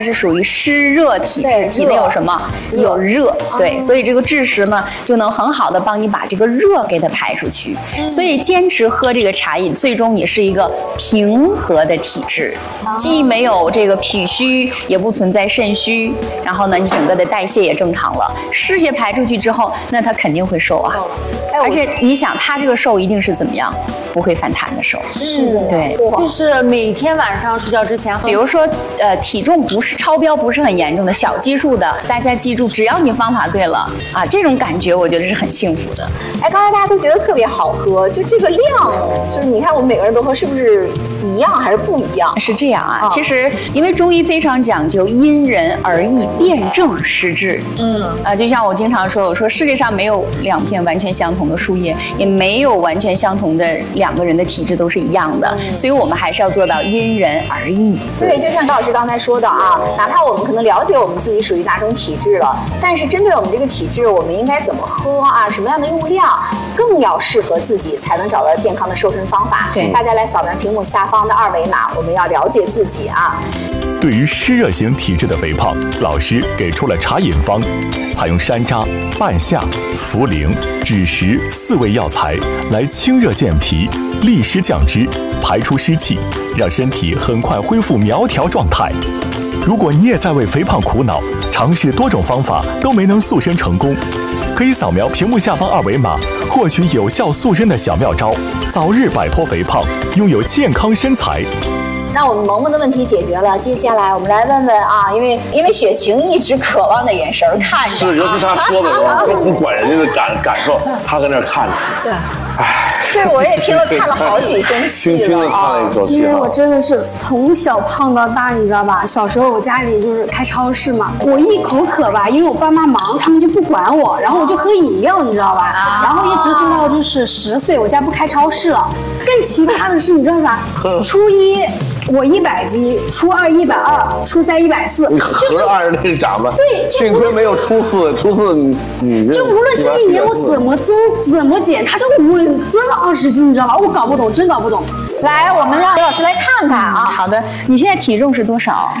是属于湿热体质，体内有什么？有热，对，所以这个枳实呢就能很好的帮你把这个热给它排出去。所以坚持喝这个茶饮，最终你是一个平和的体质，既没有这个脾虚，也不存在肾虚，然后呢，你整个的代谢也正常了，湿邪排出去之后，那它肯定会瘦啊。而且你想，它这个瘦一定是怎么样？不会反弹的瘦。 是的， 对， 就是每天晚上睡觉之前， 比如说体重不是超标，不是很严重的小基数的，大家记住，只要你方法对了啊，这种感觉我觉得是很幸福的。 哎，刚才大家都觉得特别好喝，就这个量，就是你看我们每个人都喝，是不是一样还是不一样？ 是这样啊，其实因为中医非常讲究因人而异，辨证施治。就像我经常说，我说世界上没有两片完全相同的树叶，也没有完全相同的两个人的体质都是一样的，所以我们还是要做到因人而异。 对，就像邵老师刚才说的啊，哪怕我们可能了解我们自己属于哪种体质了，但是针对我们这个体质，我们应该怎么喝啊，什么样的用量，更要适合自己，才能找到健康的瘦身方法。 对， 大家来扫描屏幕下方的2维码，我们要了解自己啊。 对于湿热型体质的肥胖，老师给出了茶饮方，采用山楂、半夏、茯苓、枳实4味药材来清热健脾、利湿降脂、排出湿气，让身体很快恢复苗条状态。如果你也在为肥胖苦恼，尝试多种方法都没能塑身成功，可以扫描屏幕下方2维码，获取有效塑身的小妙招，早日摆脱肥胖，拥有健康身材。 那我们萌萌的问题解决了，接下来我们来问问啊，因为雪晴一直渴望的眼神看着， 是，尤其他说的时候都不管人家的感受，他搁那儿看着。 对，这我也听了看了好几星期了， 轻轻的看了一口气。 因为我真的是从小胖到大，你知道吧？小时候我家里就是开超市嘛，我一口渴吧，因为我爸妈忙，他们就不管我，然后我就喝饮料，你知道吧？然后一直喝到就是10岁，我家不开超市了。更奇葩的是，你知道啥？初一我100斤，初2 120，初3 140， 你合着按着那个长吧。 对， 幸亏没有初四你就无论这一年我怎么增怎么减，它就稳增20斤，你知道吧？我搞不懂，真搞不懂。 来，我们让刘老师来看看啊。 好的，你现在体重是多少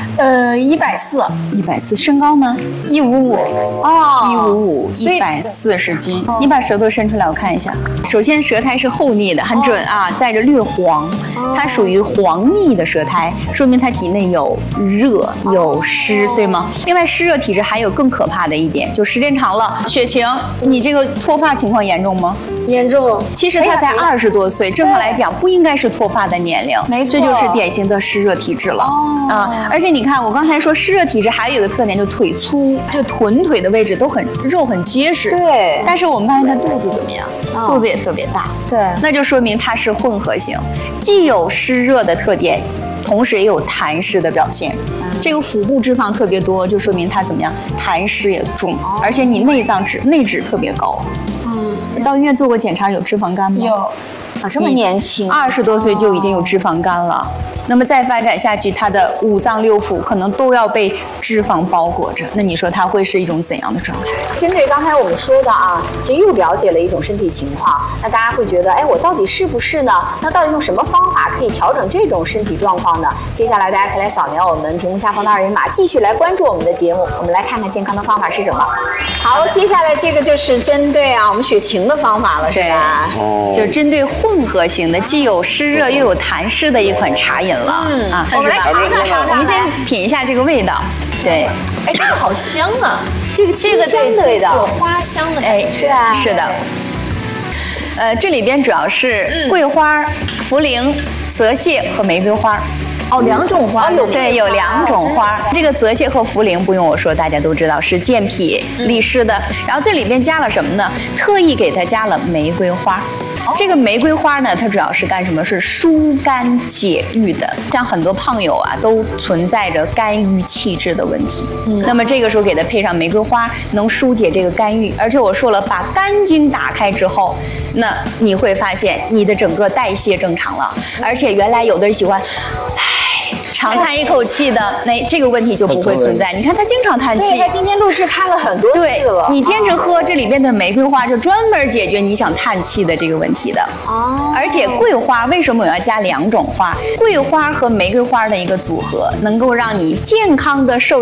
140， 身高呢 155。 哦，155，140斤。你把舌头伸出来，我看一下。首先，舌苔是厚腻的，很准啊，带着略黄，它属于黄腻的舌苔，说明它体内有热有湿，对吗？另外，湿热体质还有更可怕的一点，就时间长了，雪晴，你这个脱发情况严重吗？ 严重。 其实他才20多岁，正常来讲不应该是脱发的年龄， 没错， 这就是典型的湿热体质了。而且你看，我刚才说湿热体质还有一个特点，就腿粗，这个臀腿的位置都肉很结实。 对。 但是我们发现他肚子怎么样？肚子也特别大。 对。 那就说明它是混合型，既有湿热的特点，同时也有痰湿的表现。这个腹部脂肪特别多，就说明它怎么样？痰湿也重，而且你内脂特别高。到医院做过检查，有脂肪肝吗？ 有。 啊，这么年轻 ，20多岁就已经有脂肪肝了。那么再发展下去，他的5脏6腑可能都要被脂肪包裹着。那你说他会是一种怎样的状态？ 针对刚才我们说的啊，其实又了解了一种身体情况。那大家会觉得，哎，我到底是不是呢？那到底用什么方法可以调整这种身体状况呢？接下来大家可以来扫描我们屏幕下方的2维码，继续来关注我们的节目。我们来看看健康的方法是什么。好，接下来这个就是针对我们雪晴的方法了，是吧？ 就是针对混合型的，既有湿热又有痰湿的一款茶饮了。 我们来尝尝。 我们先品一下这个味道。对， 哎，这个好香啊！ 这个清香的味道， 有花香的感觉。 是吧？ 是的。这里边主要是桂花、茯苓、泽泻和玫瑰花。 哦，2种花。 对，有2种花。这个泽泻和茯苓不用我说，大家都知道是健脾利湿的。然后这里边加了什么呢？特意给它加了玫瑰花。这个玫瑰花呢，它主要是干什么？是疏肝解郁的。像很多胖友啊，都存在着肝郁气滞的问题。那么这个时候给它配上玫瑰花，能疏解这个肝郁。而且我说了，把肝经打开之后，那你会发现你的整个代谢正常了。而且原来有的人喜欢， 长叹一口气的，那这个问题就不会存在。你看他经常叹气， 他今天录制看了很多次了。 你坚持喝这里边的玫瑰花，就专门解决你想叹气的这个问题的。 哦， 而且桂花为什么我要加2种花？桂花和玫瑰花的一个组合，能够让你健康的瘦。